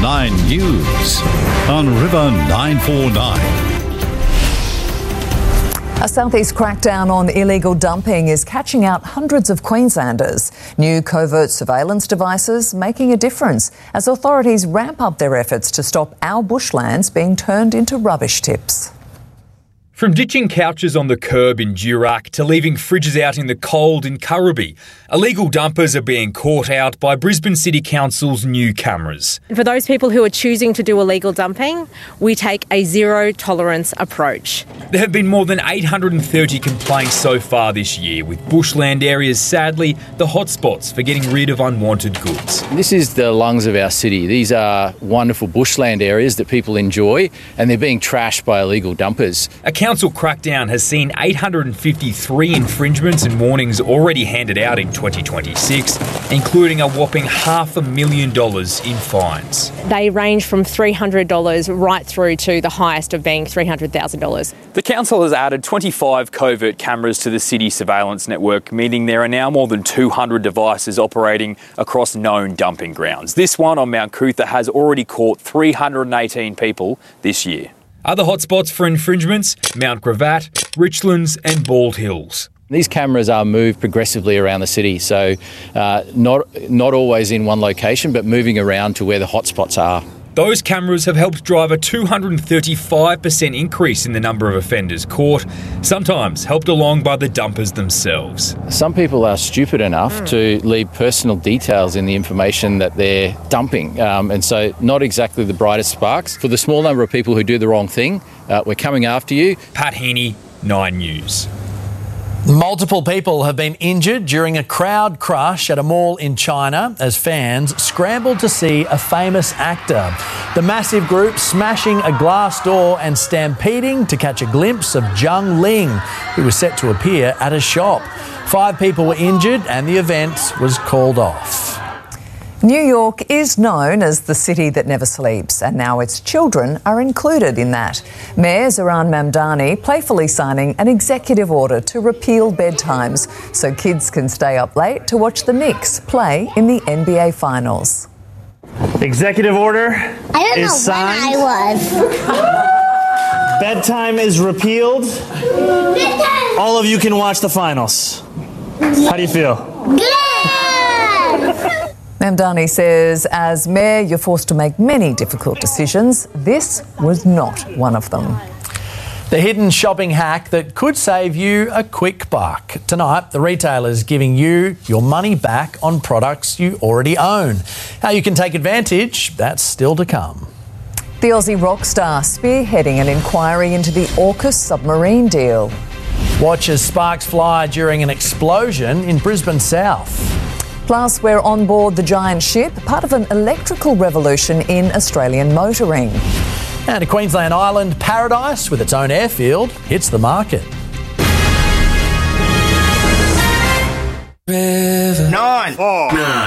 9 News on River 949. A southeast crackdown on illegal dumping is catching out hundreds of Queenslanders. New covert surveillance devices making a difference as authorities ramp up their efforts to stop our bushlands being turned into rubbish tips. From ditching couches on the curb in Durack to leaving fridges out in the cold in Currabee, illegal dumpers are being caught out by Brisbane City Council's new cameras. For those people who are choosing to do illegal dumping, we take a zero tolerance approach. There have been more than 830 complaints so far this year, with bushland areas sadly the hotspots for getting rid of unwanted goods. This is the lungs of our city. These are wonderful bushland areas that people enjoy, and they're being trashed by illegal dumpers. A council crackdown has seen 853 infringements and warnings already handed out in 2026, including a whopping $500,000 in fines. They range from $300 right through to the highest of being $300,000. The council has added 25 covert cameras to the city surveillance network, meaning there are now more than 200 devices operating across known dumping grounds. This one on Mount Cootha has already caught 318 people this year. Other hotspots for infringements: Mount Gravatt, Richlands and Bald Hills. These cameras are moved progressively around the city, so not always in one location, but moving around to where the hotspots are. Those cameras have helped drive a 235% increase in the number of offenders caught, sometimes helped along by the dumpers themselves. Some people are stupid enough to leave personal details in the information that they're dumping, and so not exactly the brightest sparks. For the small number of people who do the wrong thing, we're coming after you. Pat Heaney, 9 News. Multiple people have been injured during a crowd crush at a mall in China as fans scrambled to see a famous actor. The massive group smashing a glass door and stampeding to catch a glimpse of Zhang Ling, who was set to appear at a shop. 5 people were injured and the event was called off. New York is known as the city that never sleeps, and now its children are included in that. Mayor Zohran Mamdani playfully signing an executive order to repeal bedtimes so kids can stay up late to watch the Knicks play in the NBA Finals. Executive order is signed. Bedtime is repealed. All of you can watch the finals. How do you feel? Good! Mamdani says, as mayor, you're forced to make many difficult decisions. This was not one of them. The hidden shopping hack that could save you a quick buck. Tonight, the retailer's giving you your money back on products you already own. How you can take advantage, that's still to come. The Aussie rock star spearheading an inquiry into the AUKUS submarine deal. Watch as sparks fly during an explosion in Brisbane South. Plus, we're on board the giant ship, part of an electrical revolution in Australian motoring. And a Queensland island paradise with its own airfield hits the market. 9, 4, 9.